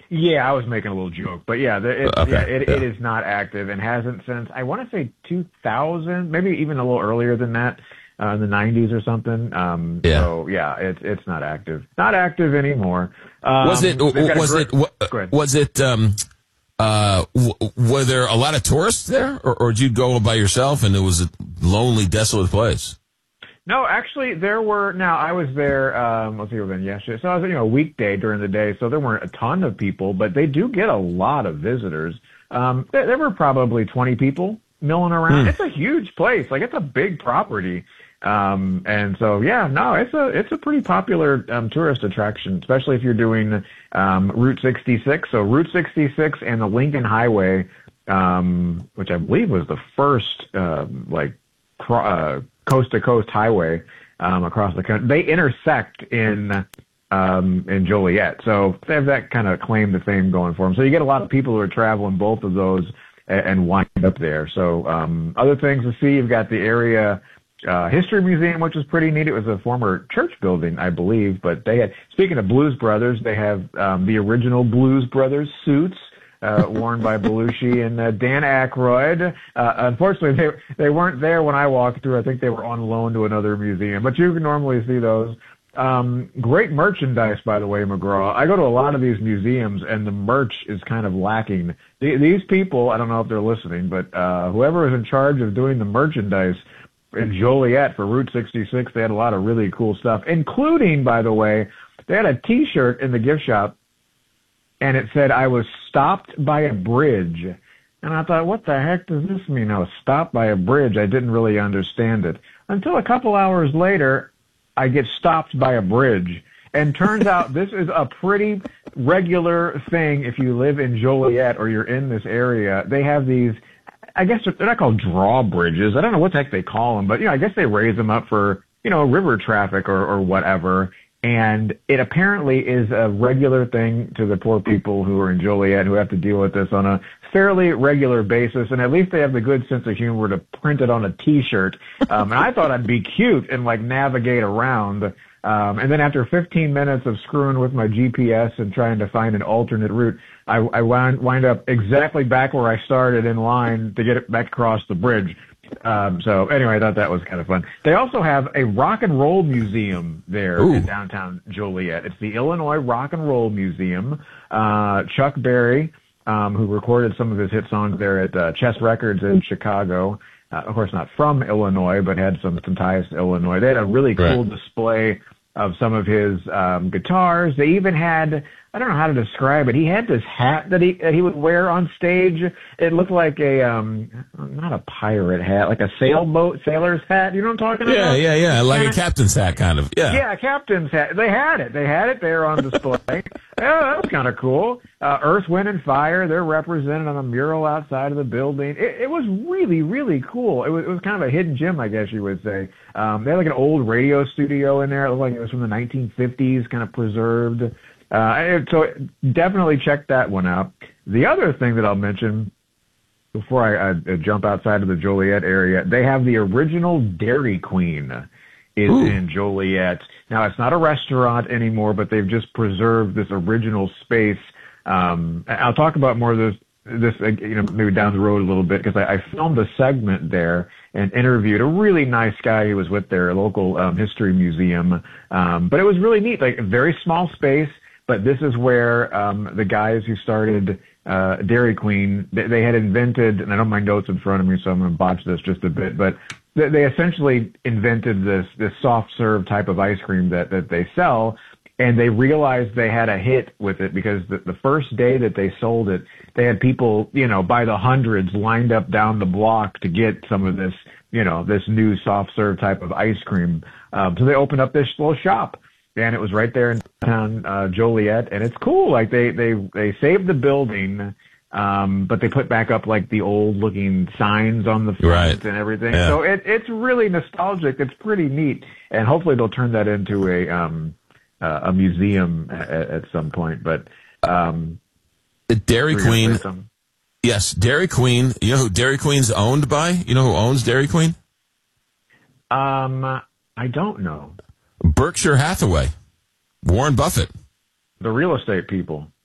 Yeah, I was making a little joke, but yeah, it is not active and hasn't since I want to say 2000, maybe even a little earlier than that, in the 90s or something. So yeah, it's not active anymore. Was it? Go ahead. Was it? Were there a lot of tourists there, or did you go by yourself and it was a lonely, desolate place? No, actually, there were. Now, I was there. Let's see, when yesterday. So I was, a weekday during the day, so there weren't a ton of people, but they do get a lot of visitors. There were probably 20 people milling around. It's a huge place, like it's a big property, and so yeah, no, it's a pretty popular tourist attraction, especially if you're doing Route 66. So Route 66 and the Lincoln Highway, which I believe was the first coast-to-coast highway across the country. They intersect in Joliet, so they have that kind of claim to fame going for them. So you get a lot of people who are traveling both of those and wind up there. So other things to see, you've got the area history museum, which is pretty neat. It was a former church building, I believe, but they had. Speaking of Blues Brothers, they have the original Blues Brothers suits. Worn by Belushi and Dan Aykroyd. Unfortunately, they weren't there when I walked through. I think they were on loan to another museum, but you can normally see those. Great merchandise, by the way, McGraw. I go to a lot of these museums, and the merch is kind of lacking. These people, I don't know if they're listening, but whoever is in charge of doing the merchandise in Joliet for Route 66, they had a lot of really cool stuff, including, by the way, they had a T-shirt in the gift shop, and it said, "I was stopped by a bridge." And I thought, what the heck does this mean? I was stopped by a bridge. I didn't really understand it. Until a couple hours later, I get stopped by a bridge. And turns out this is a pretty regular thing if you live in Joliet or you're in this area. They have these, I guess they're not called drawbridges. I don't know what the heck they call them, but, I guess they raise them up for, river traffic or whatever. And it apparently is a regular thing to the poor people who are in Joliet who have to deal with this on a fairly regular basis. And at least they have the good sense of humor to print it on a T-shirt. And I thought I'd be cute and navigate around. And then after 15 minutes of screwing with my GPS and trying to find an alternate route, I wind up exactly back where I started in line to get it back across the bridge. So anyway, I thought that was kind of fun. They also have a rock and roll museum there in downtown Joliet. It's the Illinois Rock and Roll Museum. Chuck Berry, who recorded some of his hit songs there at Chess Records in Chicago. Of course, not from Illinois, but had some ties to Illinois. They had a really cool display of some of his guitars. They even had, I don't know how to describe it. He had this hat that he would wear on stage. It looked like a not a pirate hat, like a sailor's hat. You know what I'm talking about? Yeah. Like a captain's hat, kind of. Yeah. Yeah, a captain's hat. They had it there on display. Yeah, that was kind of cool. Earth, Wind, and Fire. They're represented on a mural outside of the building. It was really, really cool. It was kind of a hidden gem, I guess you would say. They had like an old radio studio in there. It looked like it was from the 1950s, kind of preserved. So definitely check that one out. The other thing that I'll mention before I jump outside of the Joliet area, they have the original Dairy Queen is in Joliet. Now, it's not a restaurant anymore, but they've just preserved this original space. I'll talk about more of this maybe down the road a little bit, because I filmed a segment there and interviewed a really nice guy who was with their local history museum. But it was really neat, like a very small space. But this is where the guys who started Dairy Queen, they had invented, and I don't have my notes in front of me, so I'm going to botch this just a bit, but they essentially invented this soft serve type of ice cream that they sell, and they realized they had a hit with it because the first day that they sold it, they had people, by the hundreds lined up down the block to get some of this, this new soft serve type of ice cream. So they opened up this little shop. And it was right there in downtown Joliet, and it's cool. Like they saved the building, but they put back up like the old looking signs on the front and everything. Yeah. So it's really nostalgic. It's pretty neat, and hopefully they'll turn that into a museum at some point. But Dairy Queen, yes, Dairy Queen. You know who Dairy Queen's owned by? You know who owns Dairy Queen? I don't know. Berkshire Hathaway, Warren Buffett. The real estate people.